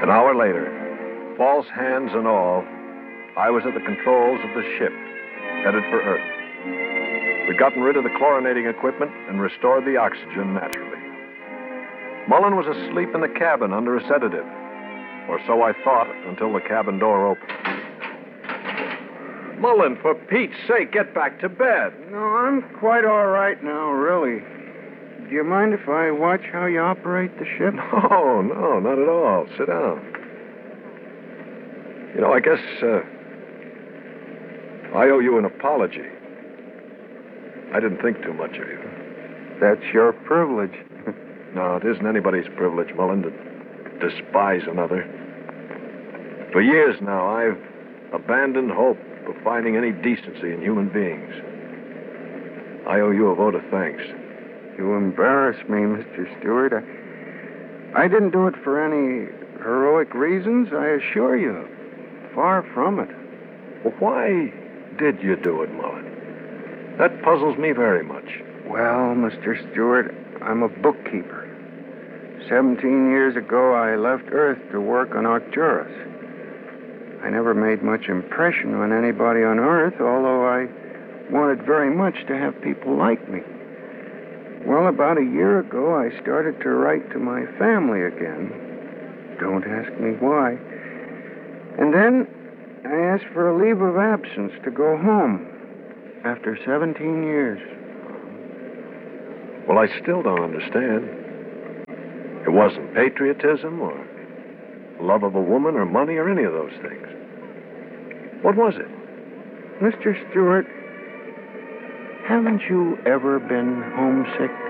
An hour later, false hands and all, I was at the controls of the ship, headed for Earth. We'd gotten rid of the chlorinating equipment and restored the oxygen naturally. Mullen was asleep in the cabin under a sedative, or so I thought until the cabin door opened. Mullen, for Pete's sake, get back to bed. No, I'm quite all right now, really. Do you mind if I watch how you operate the ship? No, not at all. Sit down. You know, I guess I owe you an apology. I didn't think too much of you. That's your privilege. No, it isn't anybody's privilege, Mullen, to despise another. For years now, I've abandoned hope of finding any decency in human beings. I owe you a vote of thanks. You embarrass me, Mr. Stewart. I didn't do it for any heroic reasons, I assure you. Far from it. Well, why did you do it, Mullen? That puzzles me very much. Well, Mr. Stewart, I'm a bookkeeper. 17 years ago, I left Earth to work on Arcturus. I never made much impression on anybody on Earth, although I wanted very much to have people like me. Well, about a year ago, I started to write to my family again. Don't ask me why. And then I asked for a leave of absence to go home after 17 years. Well, I still don't understand. It wasn't patriotism or love of a woman or money or any of those things. What was it? Mr. Stewart, haven't you ever been homesick?